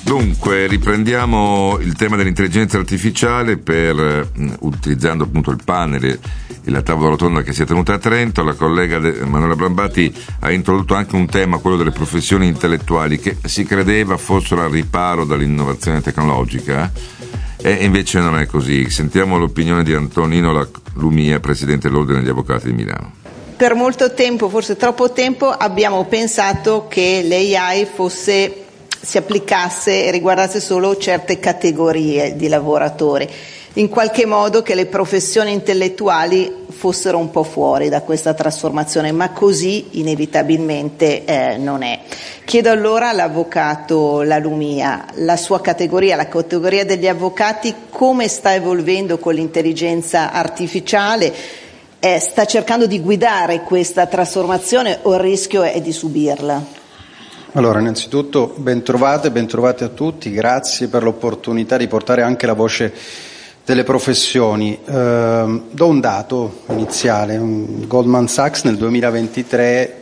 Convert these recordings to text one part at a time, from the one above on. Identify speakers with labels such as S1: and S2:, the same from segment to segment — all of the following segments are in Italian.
S1: Dunque, riprendiamo il tema dell'intelligenza artificiale utilizzando appunto il panel e la tavola rotonda che si è tenuta a Trento. La collega Manuela Brambati ha introdotto anche un tema, quello delle professioni intellettuali, che si credeva fossero al riparo dall'innovazione tecnologica, e invece non è così. Sentiamo l'opinione di Antonino Lumia, presidente dell'Ordine degli Avvocati di Milano.
S2: Per molto tempo, forse troppo tempo, abbiamo pensato che l'AI si applicasse e riguardasse solo certe categorie di lavoratori, in qualche modo che le professioni intellettuali fossero un po' fuori da questa trasformazione, ma così inevitabilmente non è. Chiedo allora all'avvocato Lumia, la sua categoria, la categoria degli avvocati, come sta evolvendo con l'intelligenza artificiale? Sta cercando di guidare questa trasformazione o il rischio è di subirla?
S3: Allora, innanzitutto bentrovati a tutti, grazie per l'opportunità di portare anche la voce delle professioni. Do un dato iniziale: Goldman Sachs nel 2023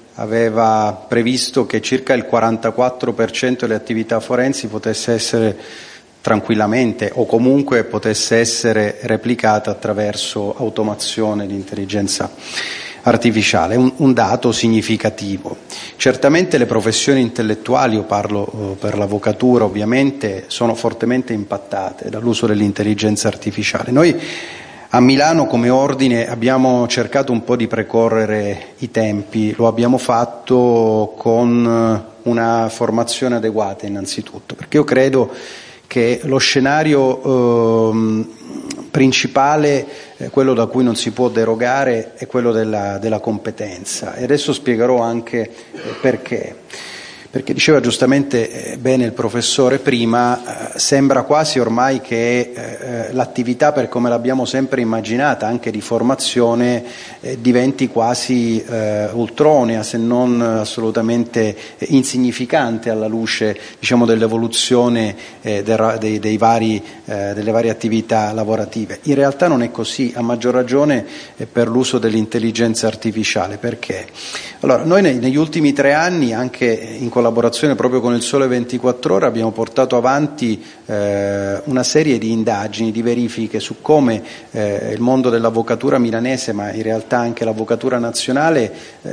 S3: aveva previsto che circa il 44% delle attività forensi potesse essere tranquillamente o comunque potesse essere replicata attraverso automazione di intelligenza artificiale, un dato significativo. Certamente le professioni intellettuali, io parlo per l'avvocatura ovviamente, sono fortemente impattate dall'uso dell'intelligenza artificiale. Noi a Milano come ordine abbiamo cercato un po' di precorrere i tempi, lo abbiamo fatto con una formazione adeguata innanzitutto, perché io credo che lo scenario principale, quello da cui non si può derogare, è quello della competenza, e adesso spiegherò anche perché. Perché diceva giustamente bene il professore prima, sembra quasi ormai che l'attività, per come l'abbiamo sempre immaginata, anche di formazione, diventi quasi ultronea, se non assolutamente insignificante alla luce, diciamo, dell'evoluzione delle varie attività lavorative. In realtà non è così, a maggior ragione per l'uso dell'intelligenza artificiale. Perché? Allora, noi negli ultimi 3 anni, anche in collaborazione proprio con il Sole 24 Ore, abbiamo portato avanti una serie di indagini, di verifiche su come il mondo dell'avvocatura milanese, ma in realtà anche l'avvocatura nazionale,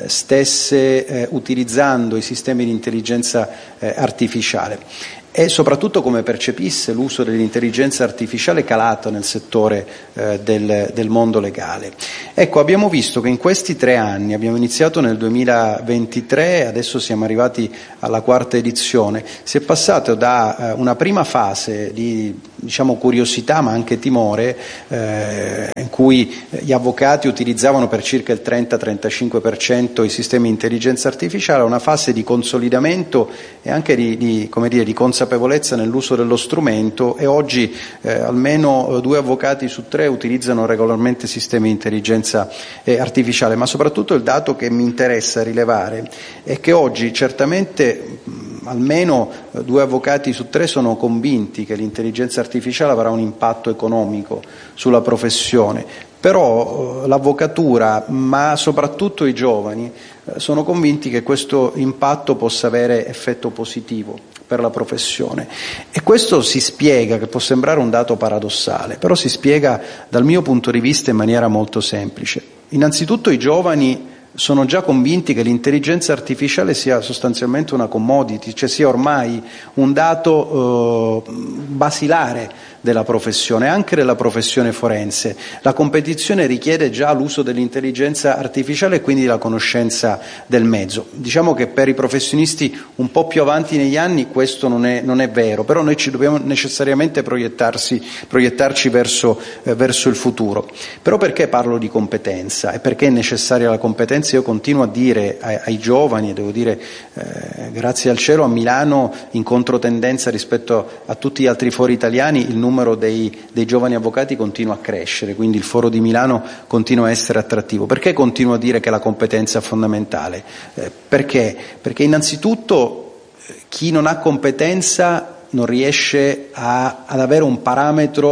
S3: stesse utilizzando i sistemi di intelligenza artificiale, e soprattutto come percepisse l'uso dell'intelligenza artificiale calato nel settore del mondo legale. Ecco, abbiamo visto che in questi 3 anni, abbiamo iniziato nel 2023, adesso siamo arrivati alla 4ª edizione, si è passato da una prima fase di, diciamo, curiosità ma anche timore, in cui gli avvocati utilizzavano per circa il 30-35% i sistemi di intelligenza artificiale, a una fase di consolidamento e anche di consapevolezza nell'uso dello strumento, e oggi almeno 2 avvocati su 3 utilizzano regolarmente sistemi di intelligenza artificiale. Ma soprattutto il dato che mi interessa rilevare è che oggi certamente almeno 2 avvocati su 3 sono convinti che l'intelligenza artificiale avrà un impatto economico sulla professione, però l'avvocatura, ma soprattutto i giovani, sono convinti che questo impatto possa avere effetto positivo per la professione. E questo si spiega, che può sembrare un dato paradossale, però si spiega dal mio punto di vista in maniera molto semplice. Innanzitutto i giovani sono già convinti che l'intelligenza artificiale sia sostanzialmente una commodity, cioè sia ormai un dato basilare della professione, anche della professione forense. La competizione richiede già l'uso dell'intelligenza artificiale e quindi la conoscenza del mezzo. Diciamo che per i professionisti un po' più avanti negli anni questo non è vero, però noi ci dobbiamo necessariamente proiettarci verso il futuro. Però perché parlo di competenza e perché è necessaria la competenza? Io continuo a dire ai giovani, e devo dire grazie al cielo a Milano, in controtendenza rispetto a tutti gli altri fori italiani, il numero dei giovani avvocati continua a crescere, quindi il foro di Milano continua a essere attrattivo. Perché continuo a dire che la competenza è fondamentale? Perché innanzitutto chi non ha competenza non riesce ad avere un parametro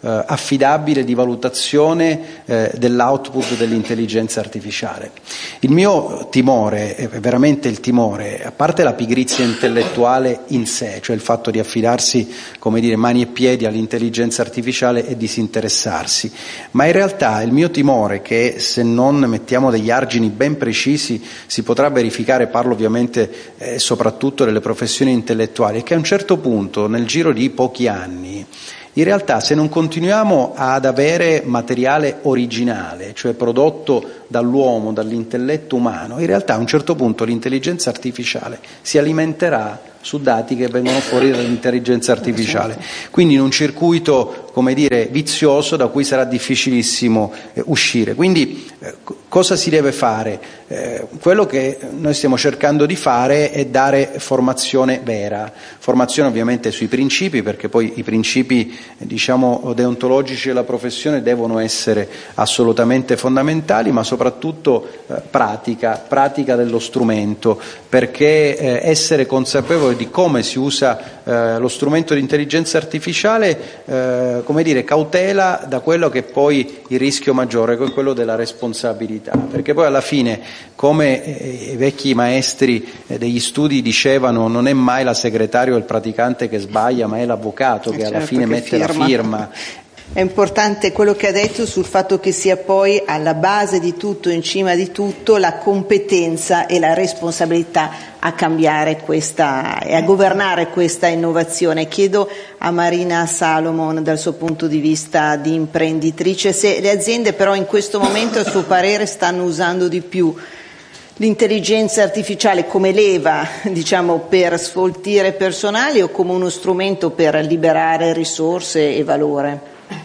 S3: affidabile di valutazione dell'output dell'intelligenza artificiale. Il mio timore, è veramente il timore, a parte la pigrizia intellettuale in sé, cioè il fatto di affidarsi, come dire, mani e piedi all'intelligenza artificiale e disinteressarsi, ma in realtà il mio timore è che se non mettiamo degli argini ben precisi si potrà verificare, parlo ovviamente soprattutto delle professioni intellettuali, è che a un certo punto, nel giro di pochi anni, in realtà se non continuiamo ad avere materiale originale, cioè prodotto dall'uomo, dall'intelletto umano, in realtà a un certo punto l'intelligenza artificiale si alimenterà su dati che vengono fuori dall'intelligenza artificiale, quindi in un circuito, come dire, vizioso da cui sarà difficilissimo uscire. Quindi cosa si deve fare? Quello che noi stiamo cercando di fare è dare formazione vera, formazione ovviamente sui principi, perché poi i principi, diciamo, deontologici della professione devono essere assolutamente fondamentali, ma soprattutto pratica dello strumento, perché essere consapevoli di come si usa lo strumento di intelligenza artificiale, come dire, cautela da quello che è poi il rischio maggiore, che è quello della responsabilità, perché poi alla fine, come i vecchi maestri degli studi dicevano, non è mai la segretaria o il praticante che sbaglia, ma è l'avvocato che alla fine mette la firma.
S2: È importante quello che ha detto sul fatto che sia poi alla base di tutto, in cima di tutto, la competenza e la responsabilità a cambiare questa e a governare questa innovazione. Chiedo a Marina Salomon, dal suo punto di vista di imprenditrice, se le aziende però in questo momento, a suo parere, stanno usando di più l'intelligenza artificiale come leva, diciamo, per sfoltire personali o come uno strumento per liberare risorse e valore?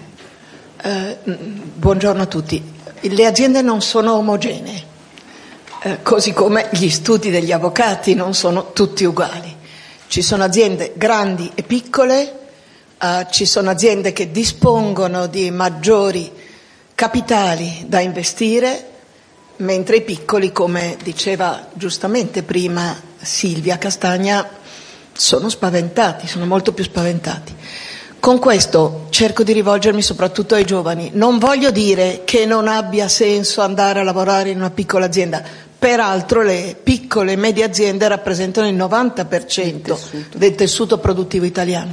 S4: Buongiorno a tutti. Le aziende non sono omogenee, così come gli studi degli avvocati non sono tutti uguali. Ci sono aziende grandi e piccole, ci sono aziende che dispongono di maggiori capitali da investire, mentre i piccoli, come diceva giustamente prima Silvia Castagna, sono spaventati, sono molto più spaventati. Con questo cerco di rivolgermi soprattutto ai giovani. Non voglio dire che non abbia senso andare a lavorare in una piccola azienda. Peraltro le piccole e medie aziende rappresentano il 90% del tessuto produttivo italiano.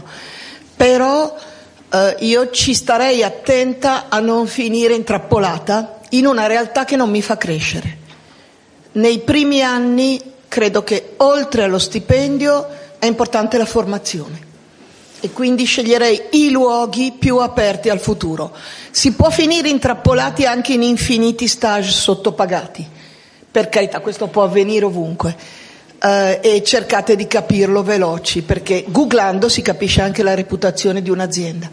S4: Però io ci starei attenta a non finire intrappolata in una realtà che non mi fa crescere. Nei primi anni credo che oltre allo stipendio è importante la formazione. E quindi sceglierei i luoghi più aperti al futuro. Si può finire intrappolati anche in infiniti stage sottopagati, per carità, questo può avvenire ovunque, e cercate di capirlo veloci, perché googlando si capisce anche la reputazione di un'azienda.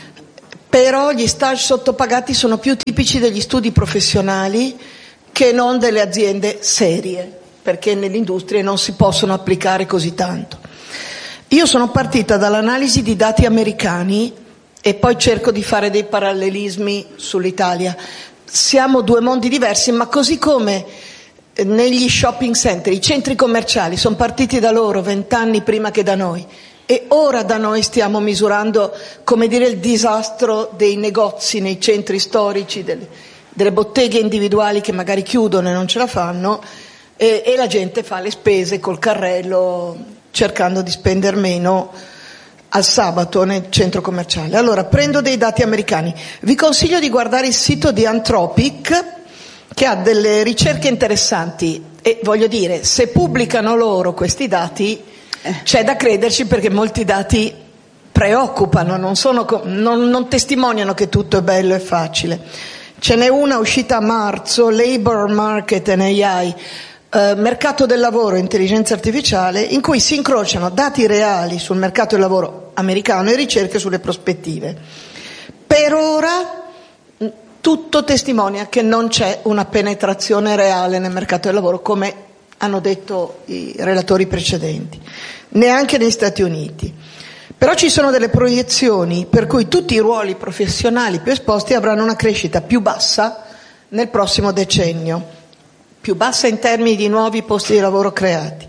S4: Però gli stage sottopagati sono più tipici degli studi professionali che non delle aziende serie, perché nelle industrie non si possono applicare così tanto. Io sono partita dall'analisi di dati americani e poi cerco di fare dei parallelismi sull'Italia. Siamo due mondi diversi, ma così come negli shopping center, i centri commerciali sono partiti da loro 20 anni prima che da noi, e ora da noi stiamo misurando, come dire, il disastro dei negozi nei centri storici, delle botteghe individuali che magari chiudono e non ce la fanno, e la gente fa le spese col carrello cercando di spendere meno al sabato nel centro commerciale. Allora, prendo dei dati americani. Vi consiglio di guardare il sito di Anthropic, che ha delle ricerche interessanti, e voglio dire, se pubblicano loro questi dati c'è da crederci, perché molti dati preoccupano, non testimoniano che tutto è bello e facile. Ce n'è una uscita a marzo, Labor Market and AI, mercato del lavoro e intelligenza artificiale, in cui si incrociano dati reali sul mercato del lavoro americano e ricerche sulle prospettive. Per ora tutto testimonia che non c'è una penetrazione reale nel mercato del lavoro, come hanno detto i relatori precedenti, neanche negli Stati Uniti. Però ci sono delle proiezioni per cui tutti i ruoli professionali più esposti avranno una crescita più bassa nel prossimo decennio, più bassa in termini di nuovi posti di lavoro creati.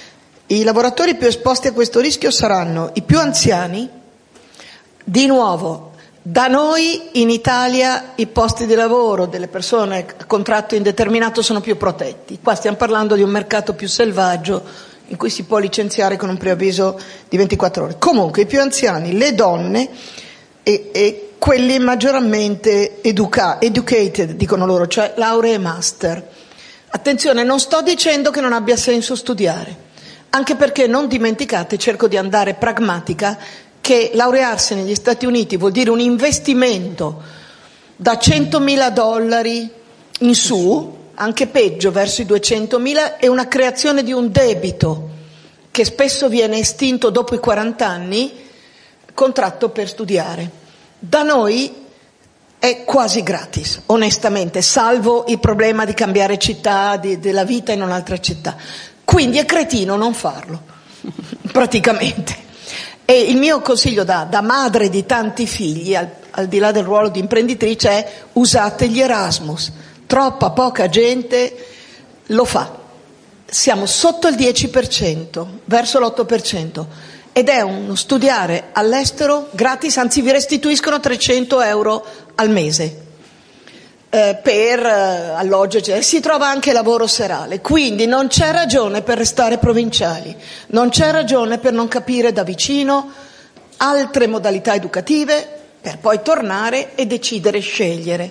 S4: I lavoratori più esposti a questo rischio saranno i più anziani, di nuovo Da noi in Italia i posti di lavoro delle persone a contratto indeterminato sono più protetti. Qua stiamo parlando di un mercato più selvaggio in cui si può licenziare con un preavviso di 24 ore. Comunque i più anziani, le donne e quelli maggiormente educated, dicono loro, cioè lauree e master. Attenzione, non sto dicendo che non abbia senso studiare, anche perché non dimenticate, cerco di andare pragmatica, che laurearsi negli Stati Uniti vuol dire un investimento da $100.000 in su, anche peggio, verso i 200.000, e una creazione di un debito che spesso viene estinto dopo i 40 anni, contratto per studiare. Da noi è quasi gratis, onestamente, salvo il problema di cambiare città, della vita in un'altra città. Quindi è cretino non farlo, praticamente. E il mio consiglio da madre di tanti figli, al di là del ruolo di imprenditrice, è: usate gli Erasmus. Troppa poca gente lo fa. Siamo sotto il 10%, verso l'8%, ed è uno studiare all'estero gratis, anzi vi restituiscono €300 al mese per alloggio, eccetera. Si trova anche lavoro serale, quindi non c'è ragione per restare provinciali, non c'è ragione per non capire da vicino altre modalità educative per poi tornare e decidere, scegliere.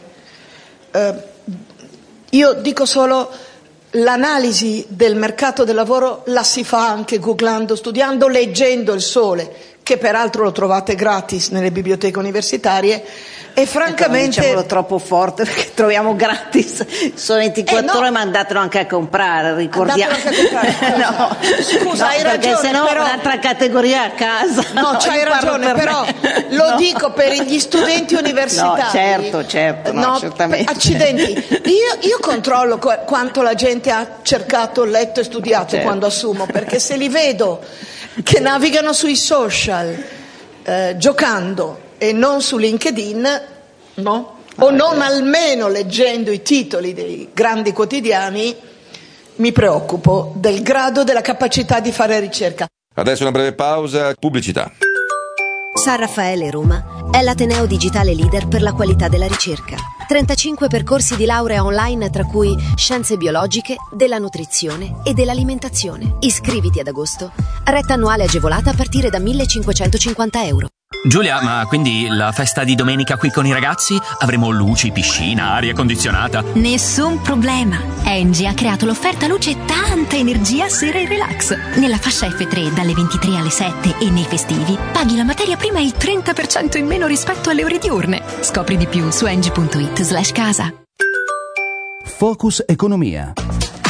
S4: Io dico solo: l'analisi del mercato del lavoro la si fa anche googlando, studiando, leggendo Il Sole, che peraltro lo trovate gratis nelle biblioteche universitarie, e francamente...
S2: Non diciamolo troppo forte, perché troviamo gratis sono 24 ore, ma andatelo anche a comprare, ricordiamo.
S4: No, scusa, hai ragione,
S2: perché sennò
S4: però...
S2: un'altra categoria a casa.
S4: No, c'hai ragione, però lo dico per gli studenti universitari.
S2: No, certo, no, certamente.
S4: Accidenti, io controllo quanto la gente ha cercato, letto e studiato, certo, quando assumo, perché se li vedo che navigano sui social giocando e non su LinkedIn, no? O non almeno leggendo i titoli dei grandi quotidiani, mi preoccupo del grado della capacità di fare ricerca.
S1: Adesso una breve pausa, pubblicità.
S5: San Raffaele Roma è l'ateneo digitale leader per la qualità della ricerca. 35 percorsi di laurea online, tra cui scienze biologiche, della nutrizione e dell'alimentazione. Iscriviti ad agosto. Retta annuale agevolata a partire da €1.550.
S6: Giulia, ma quindi la festa di domenica qui con i ragazzi? Avremo luci, piscina, aria condizionata?
S7: Nessun problema. Engie ha creato l'offerta luce e tanta energia sera e relax. Nella fascia F3 dalle 23 alle 7 e nei festivi paghi la materia prima il 30% in meno rispetto alle ore diurne. Scopri di più su engie.it/casa.
S8: Focus Economia.